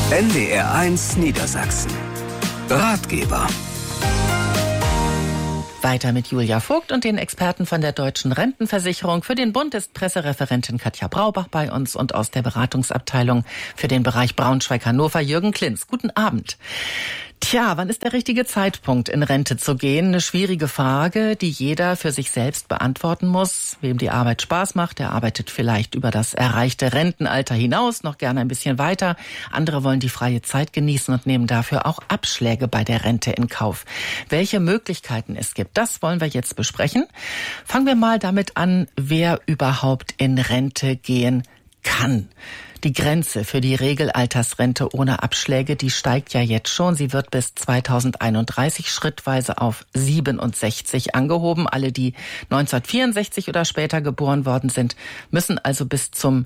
NDR1 Niedersachsen. Ratgeber. Weiter mit Julia Vogt und den Experten von der Deutschen Rentenversicherung. Für den Bund ist Pressereferentin Katja Braubach bei uns und aus der Beratungsabteilung für den Bereich Braunschweig-Hannover Jürgen Klinz. Guten Abend. Tja, wann ist der richtige Zeitpunkt, in Rente zu gehen? Eine schwierige Frage, die jeder für sich selbst beantworten muss. Wem die Arbeit Spaß macht, der arbeitet vielleicht über das erreichte Rentenalter hinaus, noch gerne ein bisschen weiter. Andere wollen die freie Zeit genießen und nehmen dafür auch Abschläge bei der Rente in Kauf. Welche Möglichkeiten es gibt, das wollen wir jetzt besprechen. Fangen wir mal damit an, wer überhaupt in Rente gehen kann. Die Grenze für die Regelaltersrente ohne Abschläge, die steigt ja jetzt schon. Sie wird bis 2031 schrittweise auf 67 angehoben. Alle, die 1964 oder später geboren worden sind, müssen also bis zum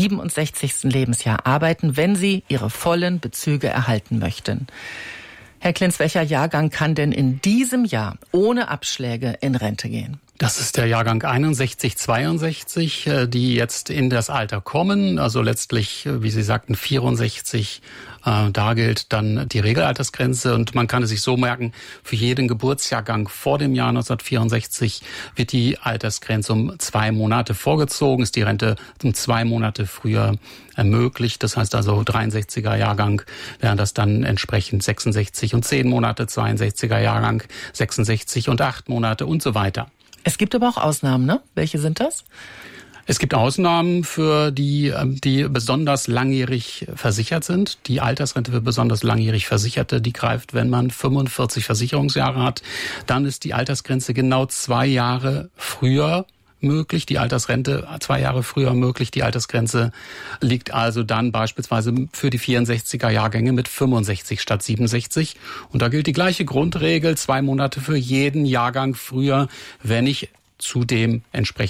67. Lebensjahr arbeiten, wenn sie ihre vollen Bezüge erhalten möchten. Herr Klinz, welcher Jahrgang kann denn in diesem Jahr ohne Abschläge in Rente gehen? Das ist der Jahrgang 61, 62, die jetzt in das Alter kommen. Also letztlich, wie Sie sagten, 64. Da gilt dann die Regelaltersgrenze. Und man kann es sich so merken, für jeden Geburtsjahrgang vor dem Jahr 1964 wird die Altersgrenze um 2 Monate vorgezogen, ist die Rente um 2 Monate früher ermöglicht. Das heißt also 63er Jahrgang wären das dann entsprechend 66 und 10 Monate, 62er Jahrgang 66 und 8 Monate und so weiter. Es gibt aber auch Ausnahmen, ne? Welche sind das? Es gibt Ausnahmen für die besonders langjährig versichert sind. Die Altersrente für besonders langjährig Versicherte, die greift, wenn man 45 Versicherungsjahre hat. Dann ist die Altersgrenze genau 2 Jahre früher möglich, die Altersrente 2 Jahre früher möglich. Die Altersgrenze liegt also dann beispielsweise für die 64er Jahrgänge mit 65 statt 67. Und da gilt die gleiche Grundregel, 2 Monate für jeden Jahrgang früher, wenn ich zu dem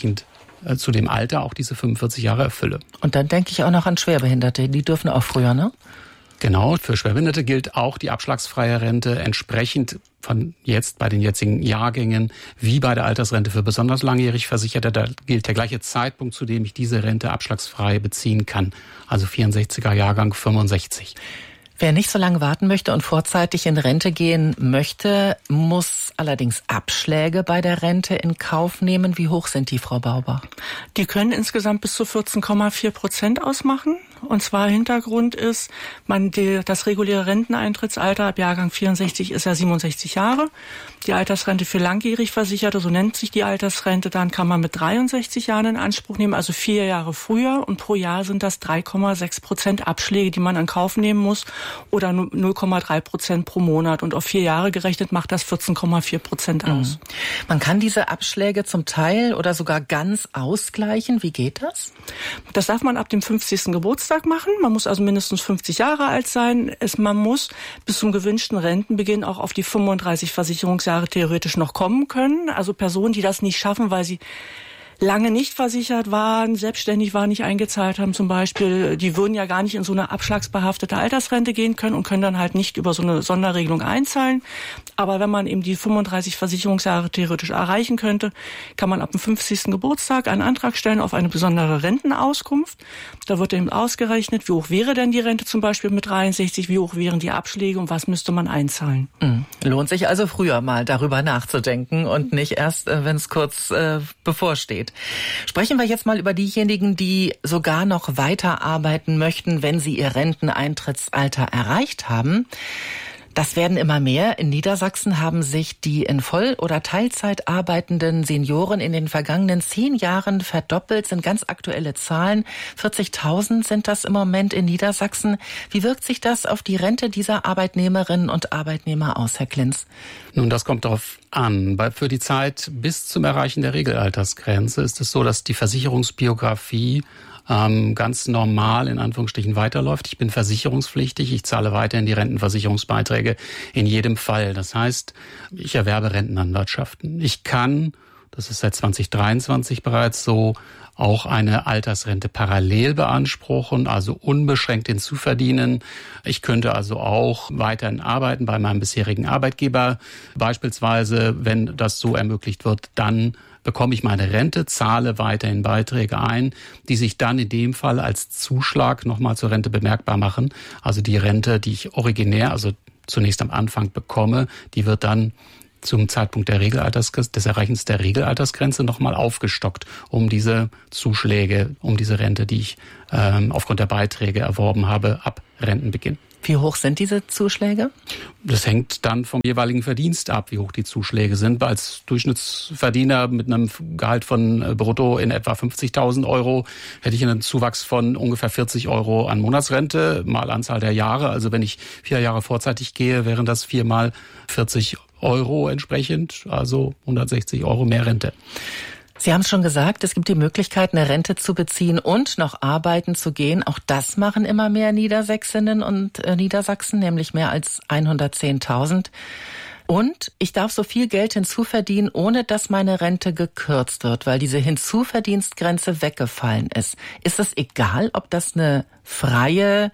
Alter auch diese 45 Jahre erfülle. Und dann denke ich auch noch an Schwerbehinderte, die dürfen auch früher, ne? Genau, für Schwerbehinderte gilt auch die abschlagsfreie Rente entsprechend von jetzt bei den jetzigen Jahrgängen wie bei der Altersrente für besonders langjährig Versicherte. Da gilt der gleiche Zeitpunkt, zu dem ich diese Rente abschlagsfrei beziehen kann. Also 64er Jahrgang 65. Wer nicht so lange warten möchte und vorzeitig in Rente gehen möchte, muss allerdings Abschläge bei der Rente in Kauf nehmen. Wie hoch sind die, Frau Braubach? Die können insgesamt bis zu 14,4% ausmachen. Und zwar Hintergrund ist, das reguläre Renteneintrittsalter ab Jahrgang 64 ist ja 67 Jahre. Die Altersrente für langjährig Versicherte, so nennt sich die Altersrente, dann kann man mit 63 Jahren in Anspruch nehmen, also 4 Jahre früher. Und pro Jahr sind das 3,6% Abschläge, die man in Kauf nehmen muss, oder 0,3% pro Monat. Und auf 4 Jahre gerechnet macht das 14,4% aus. Man kann diese Abschläge zum Teil oder sogar ganz ausgleichen. Wie geht das? Das darf man ab dem 50. Geburtstag machen. Man muss also mindestens 50 Jahre alt sein. Man muss bis zum gewünschten Rentenbeginn auch auf die 35 Versicherungsjahre theoretisch noch kommen können. Also Personen, die das nicht schaffen, weil sie lange nicht versichert waren, selbstständig waren, nicht eingezahlt haben zum Beispiel, die würden ja gar nicht in so eine abschlagsbehaftete Altersrente gehen können und können dann halt nicht über so eine Sonderregelung einzahlen. Aber wenn man eben die 35 Versicherungsjahre theoretisch erreichen könnte, kann man ab dem 50. Geburtstag einen Antrag stellen auf eine besondere Rentenauskunft. Da wird eben ausgerechnet, wie hoch wäre denn die Rente zum Beispiel mit 63, wie hoch wären die Abschläge und was müsste man einzahlen. Lohnt sich also früher mal darüber nachzudenken und nicht erst, wenn es kurz bevorsteht. Sprechen wir jetzt mal über diejenigen, die sogar noch weiterarbeiten möchten, wenn sie ihr Renteneintrittsalter erreicht haben. Das werden immer mehr. In Niedersachsen haben sich die in Voll- oder Teilzeit arbeitenden Senioren in den vergangenen 10 Jahren verdoppelt, sind ganz aktuelle Zahlen. 40.000 sind das im Moment in Niedersachsen. Wie wirkt sich das auf die Rente dieser Arbeitnehmerinnen und Arbeitnehmer aus, Herr Klinz? Nun, das kommt darauf an. Für die Zeit bis zum Erreichen der Regelaltersgrenze ist es so, dass die Versicherungsbiografie ganz normal in Anführungsstrichen weiterläuft. Ich bin versicherungspflichtig, ich zahle weiterhin die Rentenversicherungsbeiträge in jedem Fall. Das heißt, ich erwerbe Rentenanwartschaften. Ich kann, das ist seit 2023 bereits so, auch eine Altersrente parallel beanspruchen, also unbeschränkt hinzuverdienen. Ich könnte also auch weiterhin arbeiten bei meinem bisherigen Arbeitgeber. Beispielsweise, wenn das so ermöglicht wird, dann bekomme ich meine Rente, zahle weiterhin Beiträge ein, die sich dann in dem Fall als Zuschlag nochmal zur Rente bemerkbar machen. Also die Rente, die ich originär, also zunächst am Anfang bekomme, die wird dann zum Zeitpunkt des Erreichens der Regelaltersgrenze nochmal aufgestockt, um diese Zuschläge, um diese Rente, die ich aufgrund der Beiträge erworben habe, ab Rentenbeginn. Wie hoch sind diese Zuschläge? Das hängt dann vom jeweiligen Verdienst ab, wie hoch die Zuschläge sind. Als Durchschnittsverdiener mit einem Gehalt von brutto in etwa 50.000 Euro hätte ich einen Zuwachs von ungefähr 40 Euro an Monatsrente, mal Anzahl der Jahre. Also wenn ich 4 Jahre vorzeitig gehe, wären das 4 mal 40 Euro entsprechend, also 160 Euro mehr Rente. Sie haben es schon gesagt, es gibt die Möglichkeit, eine Rente zu beziehen und noch arbeiten zu gehen. Auch das machen immer mehr Niedersächsinnen und Niedersachsen, nämlich mehr als 110.000. Und ich darf so viel Geld hinzuverdienen, ohne dass meine Rente gekürzt wird, weil diese Hinzuverdienstgrenze weggefallen ist. Ist es egal, ob das eine freie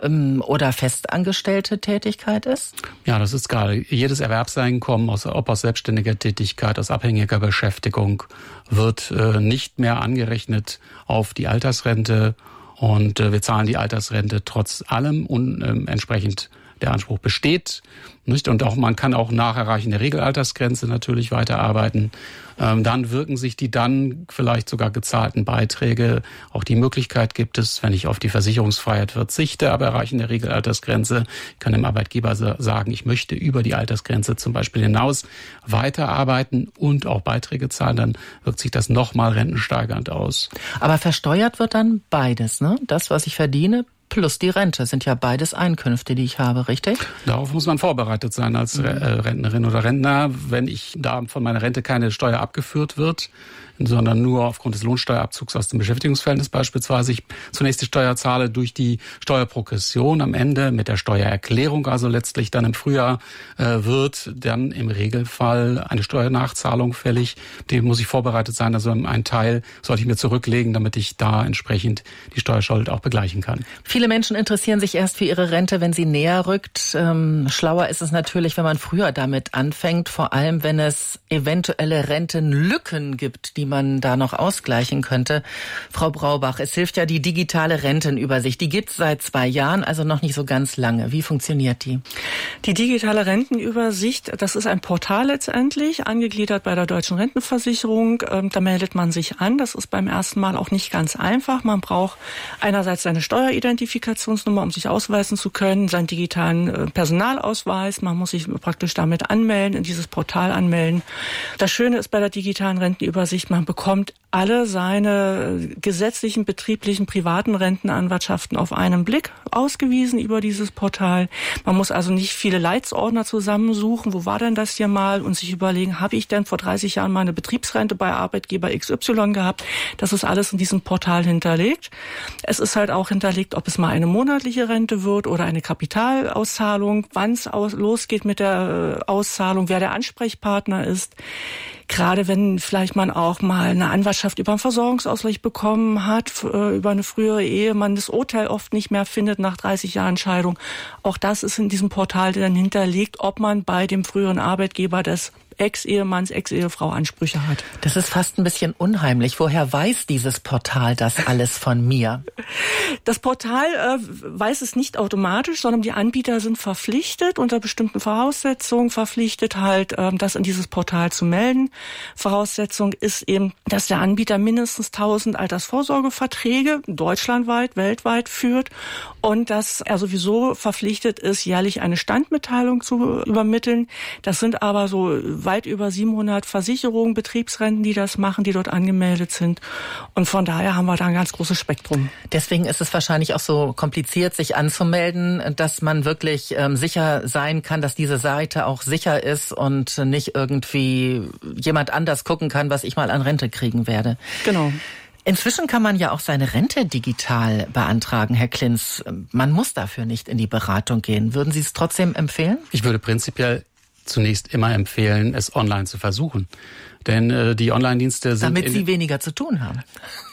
oder festangestellte Tätigkeit ist? Ja, das ist egal. Jedes Erwerbseinkommen, ob aus selbstständiger Tätigkeit, aus abhängiger Beschäftigung, wird nicht mehr angerechnet auf die Altersrente. Und wir zahlen die Altersrente trotz allem und entsprechend der Anspruch besteht. Nicht? Und auch man kann auch nach Erreichen der Regelaltersgrenze natürlich weiterarbeiten. Dann wirken sich die dann vielleicht sogar gezahlten Beiträge. Auch die Möglichkeit gibt es, wenn ich auf die Versicherungsfreiheit verzichte, aber Erreichen der Regelaltersgrenze, ich kann dem Arbeitgeber sagen, ich möchte über die Altersgrenze zum Beispiel hinaus weiterarbeiten und auch Beiträge zahlen, dann wirkt sich das nochmal rentensteigernd aus. Aber versteuert wird dann beides, ne? Das, was ich verdiene, plus die Rente sind ja beides Einkünfte, die ich habe, richtig? Darauf muss man vorbereitet sein als Rentnerin oder Rentner. Wenn ich da von meiner Rente keine Steuer abgeführt wird, sondern nur aufgrund des Lohnsteuerabzugs aus dem Beschäftigungsverhältnis beispielsweise ich zunächst die Steuer zahle durch die Steuerprogression am Ende mit der Steuererklärung, also letztlich dann im Frühjahr wird dann im Regelfall eine Steuernachzahlung fällig. Dem muss ich vorbereitet sein, also einen Teil sollte ich mir zurücklegen, damit ich da entsprechend die Steuerschuld auch begleichen kann. Viele Menschen interessieren sich erst für ihre Rente, wenn sie näher rückt. Schlauer ist es natürlich, wenn man früher damit anfängt, vor allem wenn es eventuelle Rentenlücken gibt, die man da noch ausgleichen könnte. Frau Braubach, es hilft ja die digitale Rentenübersicht. Die gibt es seit 2 Jahren, also noch nicht so ganz lange. Wie funktioniert die? Die digitale Rentenübersicht, das ist ein Portal letztendlich, angegliedert bei der Deutschen Rentenversicherung. Da meldet man sich an. Das ist beim ersten Mal auch nicht ganz einfach. Man braucht einerseits seine Steueridentifikationsnummer, um sich ausweisen zu können, seinen digitalen Personalausweis. Man muss sich praktisch damit anmelden, in dieses Portal anmelden. Das Schöne ist bei der digitalen Rentenübersicht, man bekommt alle seine gesetzlichen, betrieblichen, privaten Rentenanwartschaften auf einen Blick ausgewiesen über dieses Portal. Man muss also nicht viele Leitsordner zusammensuchen. Wo war denn das hier mal? Und sich überlegen, habe ich denn vor 30 Jahren mal eine Betriebsrente bei Arbeitgeber XY gehabt? Das ist alles in diesem Portal hinterlegt. Es ist halt auch hinterlegt, ob es mal eine monatliche Rente wird oder eine Kapitalauszahlung, wann es losgeht mit der Auszahlung, wer der Ansprechpartner ist. Gerade wenn vielleicht man auch mal eine Anwartschaft über einen Versorgungsausgleich bekommen hat, über eine frühere Ehe, man das Urteil oft nicht mehr findet nach 30 Jahren Scheidung. Auch das ist in diesem Portal dann hinterlegt, ob man bei dem früheren Arbeitgeber des Ex-Ehemanns, Ex-Ehefrau Ansprüche hat. Das ist fast ein bisschen unheimlich. Woher weiß dieses Portal das alles von mir? Das Portal weiß es nicht automatisch, sondern die Anbieter sind verpflichtet, unter bestimmten Voraussetzungen verpflichtet, halt das in dieses Portal zu melden. Voraussetzung ist eben, dass der Anbieter mindestens 1000 Altersvorsorgeverträge deutschlandweit, weltweit führt und dass er sowieso verpflichtet ist, jährlich eine Standmitteilung zu übermitteln. Das sind aber so weit über 700 Versicherungen, Betriebsrenten, die das machen, die dort angemeldet sind. Und von daher haben wir da ein ganz großes Spektrum. Deswegen ist es wahrscheinlich auch so kompliziert, sich anzumelden, dass man wirklich sicher sein kann, dass diese Seite auch sicher ist und nicht irgendwie jemand anders gucken kann, was ich mal an Rente kriegen werde. Genau. Inzwischen kann man ja auch seine Rente digital beantragen, Herr Klinz. Man muss dafür nicht in die Beratung gehen. Würden Sie es trotzdem empfehlen? Ich würde prinzipiell zunächst immer empfehlen, es online zu versuchen. Denn die Online-Dienste sind... Damit Sie weniger zu tun haben.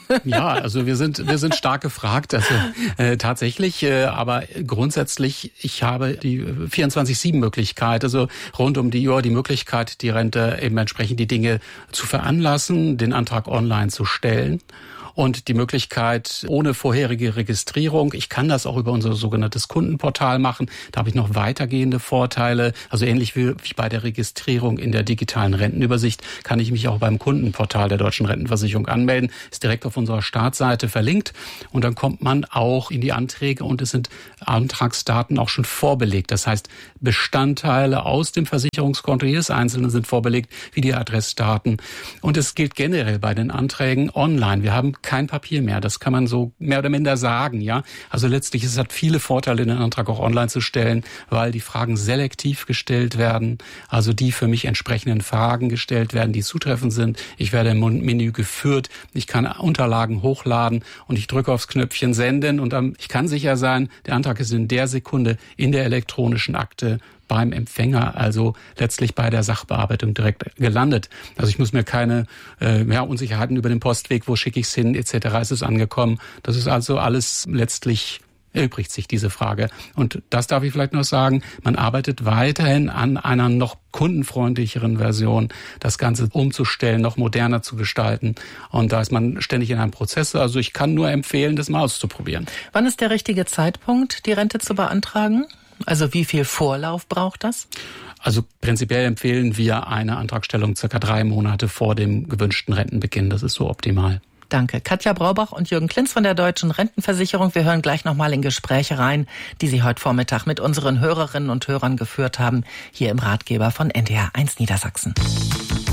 Ja, also wir sind stark gefragt, also tatsächlich, aber grundsätzlich, ich habe die 24/7-Möglichkeit, also rund um die Uhr die Möglichkeit, die Rente eben entsprechend die Dinge zu veranlassen, den Antrag online zu stellen. Und die Möglichkeit ohne vorherige Registrierung. Ich kann das auch über unser sogenanntes Kundenportal machen. Da habe ich noch weitergehende Vorteile. Also ähnlich wie bei der Registrierung in der digitalen Rentenübersicht kann ich mich auch beim Kundenportal der Deutschen Rentenversicherung anmelden. Ist direkt auf unserer Startseite verlinkt. Und dann kommt man auch in die Anträge und es sind Antragsdaten auch schon vorbelegt. Das heißt, Bestandteile aus dem Versicherungskonto jedes Einzelnen sind vorbelegt, wie die Adressdaten. Und es gilt generell bei den Anträgen online. Wir haben kein Papier mehr. Das kann man so mehr oder minder sagen, ja. Also letztlich, es hat viele Vorteile, den Antrag auch online zu stellen, weil die Fragen selektiv gestellt werden, also die für mich entsprechenden Fragen gestellt werden, die zutreffend sind. Ich werde im Menü geführt, ich kann Unterlagen hochladen und ich drücke aufs Knöpfchen Senden und ich kann sicher sein, der Antrag ist in der Sekunde in der elektronischen Akte beim Empfänger, also letztlich bei der Sachbearbeitung direkt gelandet. Also ich muss mir keine Unsicherheiten über den Postweg, wo schicke ich es hin, etc. ist es angekommen. Das ist also alles letztlich erübrigt sich diese Frage. Und das darf ich vielleicht noch sagen, man arbeitet weiterhin an einer noch kundenfreundlicheren Version, das Ganze umzustellen, noch moderner zu gestalten. Und da ist man ständig in einem Prozess. Also ich kann nur empfehlen, das mal auszuprobieren. Wann ist der richtige Zeitpunkt, die Rente zu beantragen? Also wie viel Vorlauf braucht das? Also prinzipiell empfehlen wir eine Antragstellung circa 3 Monate vor dem gewünschten Rentenbeginn. Das ist so optimal. Danke. Katja Braubach und Jürgen Klinz von der Deutschen Rentenversicherung. Wir hören gleich nochmal in Gespräche rein, die Sie heute Vormittag mit unseren Hörerinnen und Hörern geführt haben, hier im Ratgeber von NDR 1 Niedersachsen.